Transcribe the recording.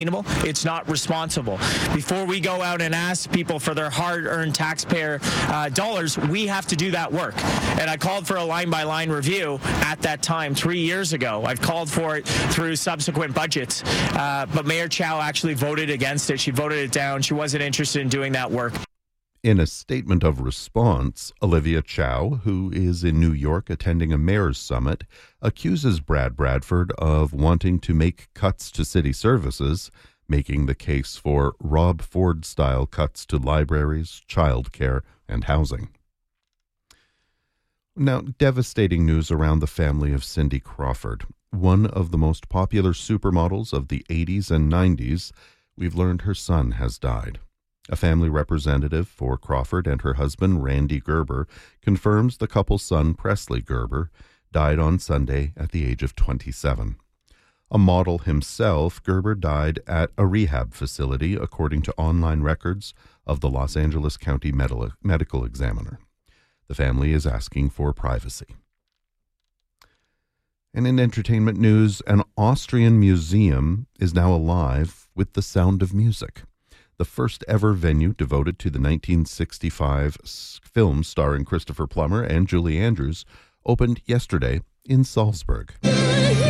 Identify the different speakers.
Speaker 1: It's not responsible. Before we go out and ask people for their hard-earned taxpayer dollars, we have to do that work. And I called for a line-by-line review at that time 3 years ago. I've called for it through subsequent budgets, but Mayor Chow actually voted against it. She voted it down. She wasn't interested in doing that work.
Speaker 2: In a statement of response, Olivia Chow, who is in New York attending a mayor's summit, accuses Brad Bradford of wanting to make cuts to city services, making the case for Rob Ford-style cuts to libraries, childcare, and housing. Now, devastating news around the family of Cindy Crawford, one of the most popular supermodels of the 80s and 90s. We've learned her son has died. A family representative for Crawford and her husband, Randy Gerber, confirms the couple's son, Presley Gerber, died on Sunday at the age of 27. A model himself, Gerber died at a rehab facility, according to online records of the Los Angeles County Medical Examiner. The family is asking for privacy. And in entertainment news, an Austrian museum is now alive with the sound of music. The first ever venue devoted to the 1965 film starring Christopher Plummer and Julie Andrews opened yesterday in Salzburg.